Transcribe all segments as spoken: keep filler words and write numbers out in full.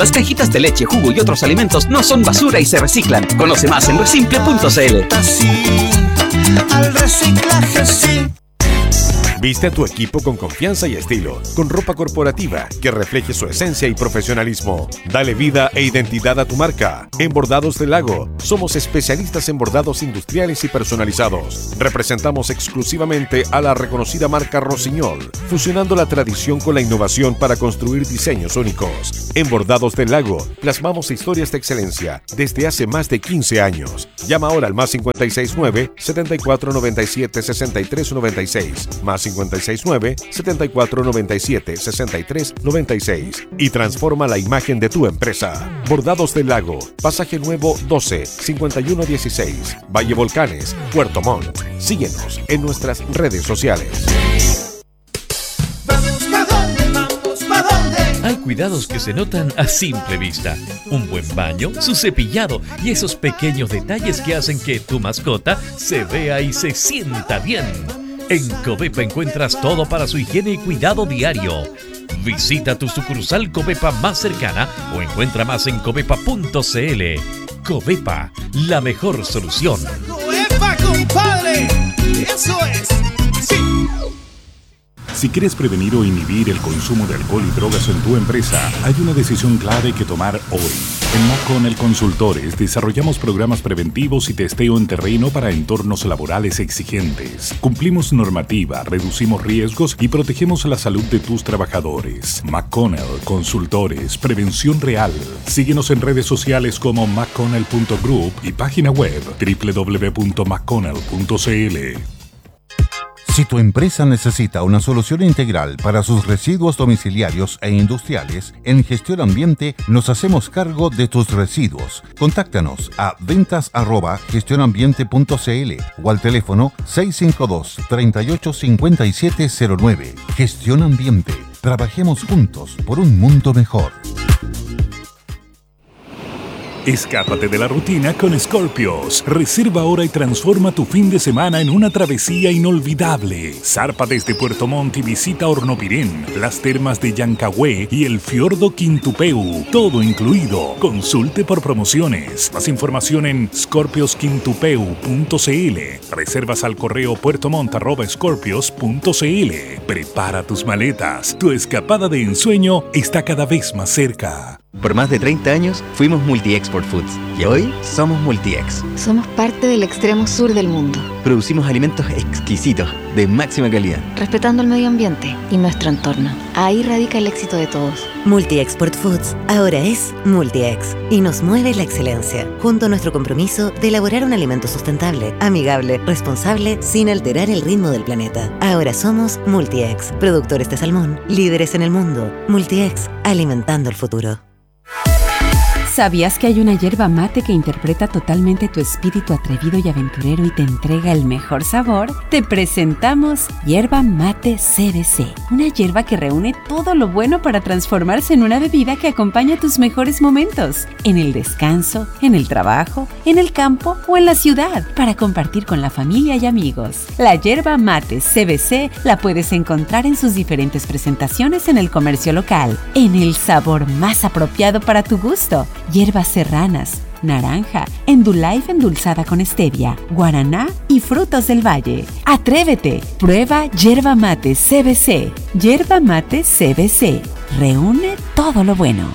Las cajitas de leche, jugo y otros alimentos no son basura y se reciclan. Conoce más en resimple punto c l. Sí, al reciclaje sí. Viste a tu equipo con confianza y estilo, con ropa corporativa que refleje su esencia y profesionalismo. Dale vida e identidad a tu marca. En Bordados del Lago, somos especialistas en bordados industriales y personalizados. Representamos exclusivamente a la reconocida marca Rossignol, fusionando la tradición con la innovación para construir diseños únicos. En Bordados del Lago, plasmamos historias de excelencia desde hace más de quince años. Llama ahora al más cinco seis nueve, siete cuatro nueve siete, seis tres nueve seis, más cincuenta y seis nueve, siete cuatro nueve siete, seis tres nueve seis y transforma la imagen de tu empresa. Bordados del Lago, Pasaje Nuevo doce, cincuenta y uno dieciséis, Valle Volcanes, Puerto Montt. Síguenos en nuestras redes sociales. Vamos pa' dónde, vamos pa' dónde. Hay cuidados que se notan a simple vista. Un buen baño, su cepillado y esos pequeños detalles que hacen que tu mascota se vea y se sienta bien. En Covepa encuentras todo para su higiene y cuidado diario. Visita tu sucursal Covepa más cercana o encuentra más en covepa punto c l. Covepa, la mejor solución. ¡Covepa, compadre! ¡Eso es! ¡Sí! Si quieres prevenir o inhibir el consumo de alcohol y drogas en tu empresa, hay una decisión clave que tomar hoy. En McConnell Consultores desarrollamos programas preventivos y testeo en terreno para entornos laborales exigentes. Cumplimos normativa, reducimos riesgos y protegemos la salud de tus trabajadores. McConnell Consultores, prevención real. Síguenos en redes sociales como mcconnell punto group y página web doble u doble u doble u punto mcconnell punto c l. Si tu empresa necesita una solución integral para sus residuos domiciliarios e industriales, en Gestión Ambiente nos hacemos cargo de tus residuos. Contáctanos a ventas arroba gestionambiente punto c l o al teléfono seis cinco dos, tres ocho cinco siete cero nueve. Gestión Ambiente. Trabajemos juntos por un mundo mejor. Escápate de la rutina con Scorpios. Reserva ahora y transforma tu fin de semana en una travesía inolvidable. Zarpa desde Puerto Montt y visita Hornopirén, las termas de Llancagüe y el fiordo Quintupeu. Todo incluido. Consulte por promociones. Más información en scorpios quintupeu punto c l. Reservas al correo puertomont arroba scorpios punto c l. Prepara tus maletas. Tu escapada de ensueño está cada vez más cerca. Por más de treinta años fuimos Multi-Export Foods y hoy somos Multi-Ex. Somos parte del extremo sur del mundo. Producimos alimentos exquisitos, de máxima calidad. Respetando el medio ambiente y nuestro entorno. Ahí radica el éxito de todos. Multi-Export Foods ahora es Multi-Ex y nos mueve la excelencia, junto a nuestro compromiso de elaborar un alimento sustentable, amigable, responsable, sin alterar el ritmo del planeta. Ahora somos Multi-Ex, productores de salmón, líderes en el mundo. Multi-Ex, alimentando el futuro. ¿Sabías que hay una yerba mate que interpreta totalmente tu espíritu atrevido y aventurero y te entrega el mejor sabor? Te presentamos Yerba Mate C B C, una yerba que reúne todo lo bueno para transformarse en una bebida que acompaña tus mejores momentos, en el descanso, en el trabajo, en el campo o en la ciudad, para compartir con la familia y amigos. La Yerba Mate C B C la puedes encontrar en sus diferentes presentaciones en el comercio local, en el sabor más apropiado para tu gusto. Hierbas serranas, naranja, Endullife endulzada con stevia, guaraná y frutos del valle. ¡Atrévete! Prueba Yerba Mate C B C. Yerba Mate C B C. Reúne todo lo bueno.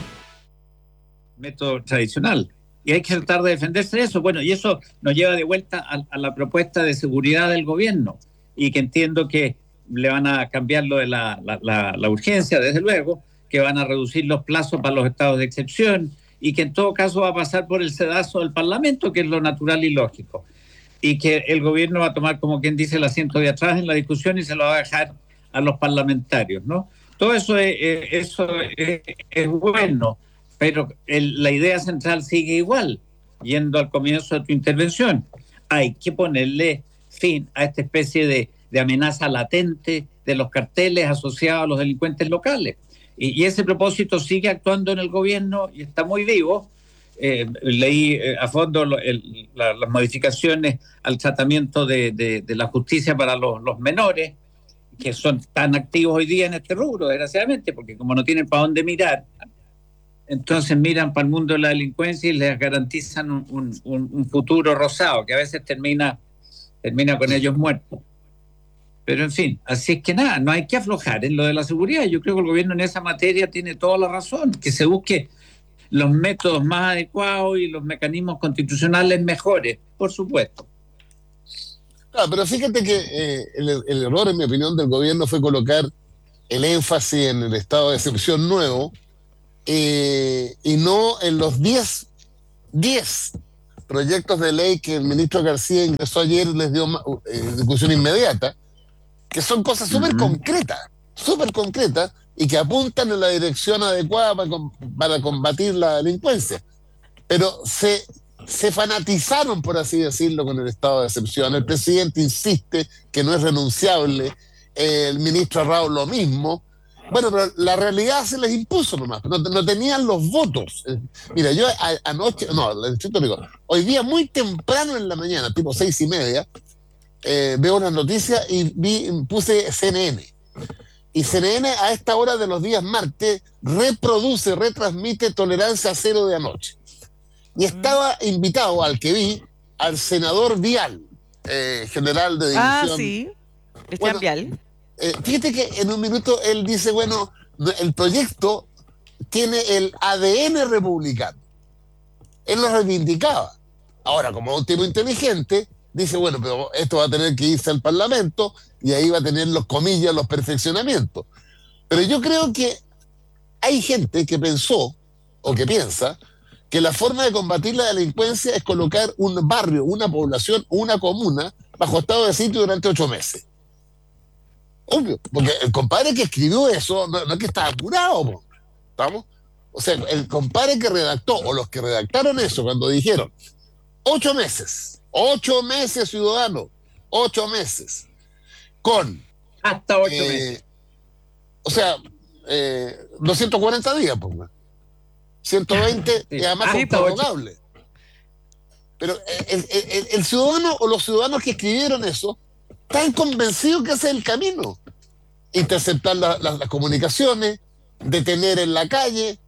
Método tradicional. Y hay que tratar de defenderse de eso. Bueno, y eso nos lleva de vuelta a, a la propuesta de seguridad del gobierno. Y que entiendo que le van a cambiar lo de la, la, la, la urgencia, desde luego, que van a reducir los plazos para los estados de excepción, y que en todo caso va a pasar por el sedazo del Parlamento, que es lo natural y lógico, y que el gobierno va a tomar, como quien dice, el asiento de atrás en la discusión y se lo va a dejar a los parlamentarios, ¿no? Todo eso es, eso es, es bueno, pero el, la idea central sigue igual, yendo al comienzo de tu intervención. Hay que ponerle fin a esta especie de, de amenaza latente de los carteles asociados a los delincuentes locales. Y, y ese propósito sigue actuando en el gobierno y está muy vivo. Eh, leí eh, a fondo lo, el, la, las modificaciones al tratamiento de, de, de la justicia para los, los menores, que son tan activos hoy día en este rubro, desgraciadamente, porque como no tienen para dónde mirar, entonces miran para el mundo de la delincuencia y les garantizan un, un, un, un futuro rosado, que a veces termina, termina con ellos muertos. Pero en fin, así es que nada, no hay que aflojar en lo de la seguridad. Yo creo que el gobierno en esa materia tiene toda la razón, que se busque los métodos más adecuados y los mecanismos constitucionales mejores, por supuesto. Claro, pero fíjate que eh, el, el error, en mi opinión, del gobierno fue colocar el énfasis en el estado de excepción nuevo eh, y no en los diez proyectos de ley que el ministro García ingresó ayer y les dio eh, discusión inmediata, que son cosas súper uh-huh. concretas, súper concretas, y que apuntan en la dirección adecuada para, para combatir la delincuencia. Pero se, se fanatizaron, por así decirlo, con el estado de excepción. El presidente insiste que no es renunciable, eh, el ministro Arrao lo mismo. Bueno, pero la realidad se les impuso nomás, no, no tenían los votos. Eh, mira, yo a, anoche, no, hoy día muy temprano en la mañana, tipo seis y media, eh, veo una noticia y vi, puse C N N. Y C N N a esta hora de los días martes reproduce, retransmite Tolerancia Cero de anoche. Y estaba invitado, al que vi, al senador Vial, eh, general de división. Ah, sí, Cristian bueno, Vial. Eh, fíjate que en un minuto él dice, bueno, el proyecto tiene el A D N republicano. Él lo reivindicaba. Ahora, como un tipo inteligente, dice, bueno, pero esto va a tener que irse al Parlamento y ahí va a tener los comillas, los perfeccionamientos. Pero yo creo que hay gente que pensó, o que piensa, que la forma de combatir la delincuencia es colocar un barrio, una población, una comuna bajo estado de sitio durante ocho meses. Obvio, porque el compadre que escribió eso no, no es que estaba apurado, ¿estamos? O sea, el compadre que redactó, o los que redactaron eso, cuando dijeron ocho meses, ocho meses, ciudadanos, ocho meses, con hasta ocho eh, meses. O sea, eh, doscientos cuarenta días, pues, ciento veinte, sí, y además son prorrogables. Pero el, el, el ciudadano o los ciudadanos que escribieron eso están convencidos que ese es el camino. Interceptar la, la, las comunicaciones, detener en la calle,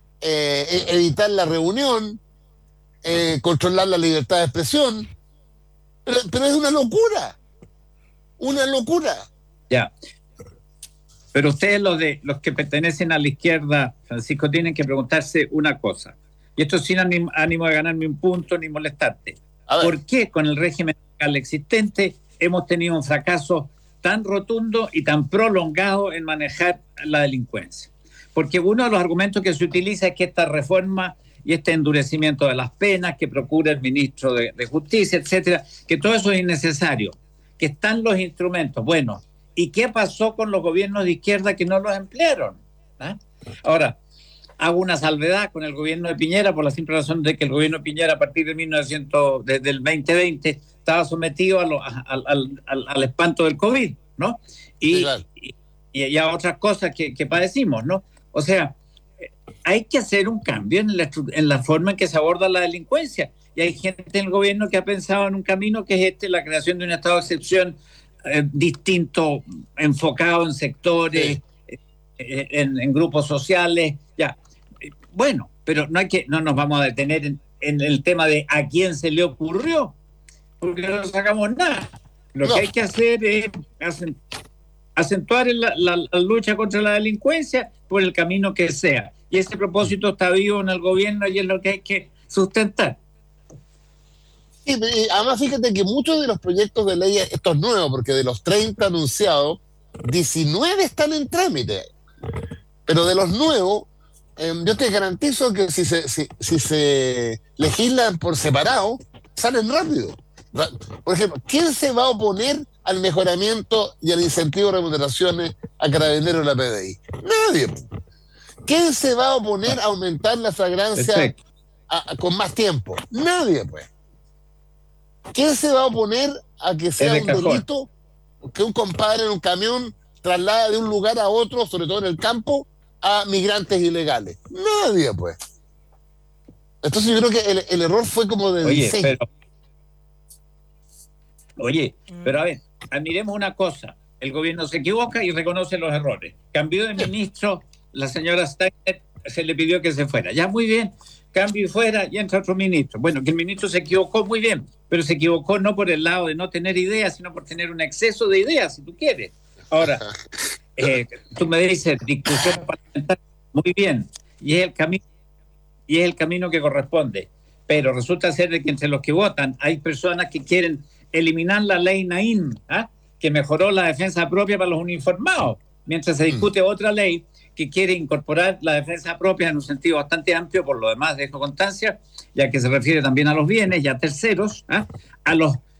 eh, evitar la reunión, eh, controlar la libertad de expresión. Pero, pero es una locura. Una locura. Ya. Pero ustedes, los de los que pertenecen a la izquierda, Francisco, tienen que preguntarse una cosa. Y esto sin ánimo, ánimo de ganarme un punto ni molestarte. ¿Por qué con el régimen legal existente hemos tenido un fracaso tan rotundo y tan prolongado en manejar la delincuencia? Porque uno de los argumentos que se utiliza es que esta reforma y este endurecimiento de las penas que procura el ministro de, de Justicia, etcétera, que todo eso es innecesario, que están los instrumentos. Bueno, ¿y qué pasó con los gobiernos de izquierda que no los emplearon? ¿Ah? Ahora, hago una salvedad con el gobierno de Piñera por la simple razón de que el gobierno de Piñera a partir de mil novecientos, desde el veinte veinte estaba sometido a lo, a, al, al, al espanto del COVID, ¿no? Y, sí, claro. y, y a otras cosas que, que padecimos, ¿no? O sea, hay que hacer un cambio en la, en la forma en que se aborda la delincuencia. Y hay gente en el gobierno que ha pensado en un camino que es este, la creación de un estado de excepción eh, distinto, enfocado en sectores, sí. eh, en, en grupos sociales, ya. Bueno, pero no hay que, no nos vamos a detener en, en el tema de a quién se le ocurrió, porque no sacamos nada. Lo no. que hay que hacer es acentuar la, la, la lucha contra la delincuencia por el camino que sea. Y ese propósito está vivo en el gobierno y es lo que hay que sustentar. Sí, además fíjate que muchos de los proyectos de ley, estos nuevos, porque de los treinta anunciados, diecinueve están en trámite. Pero de los nuevos, eh, yo te garantizo que si se, si, si se legislan por separado, salen rápido. Por ejemplo, ¿quién se va a oponer al mejoramiento y al incentivo de remuneraciones a Carabineros de la P D I? Nadie. ¿Quién se va a oponer a aumentar la flagrancia a, a, con más tiempo? Nadie, pues. ¿Quién se va a oponer a que sea un delito que un compadre en un camión traslada de un lugar a otro, sobre todo en el campo, a migrantes ilegales? Nadie, pues. Entonces yo creo que el, el error fue como de Oye, diseño. Pero, oye, pero a ver, admiremos una cosa. El gobierno se equivoca y reconoce los errores. Cambió de ministro la señora Steiner se le pidió que se fuera. Ya, muy bien, cambio y fuera y entra otro ministro. Bueno, que el ministro se equivocó, muy bien, pero se equivocó no por el lado de no tener ideas, sino por tener un exceso de ideas, si tú quieres. Ahora, eh, tú me dices, discusión parlamentaria, muy bien, y es el camino, y es el camino que corresponde. Pero resulta ser de que entre los que votan hay personas que quieren eliminar la ley Naín, ¿ah? que mejoró la defensa propia para los uniformados, mientras se discute otra ley que quiere incorporar la defensa propia en un sentido bastante amplio, por lo demás dejo constancia, ya que se refiere también a los bienes y a terceros, ¿ah? a los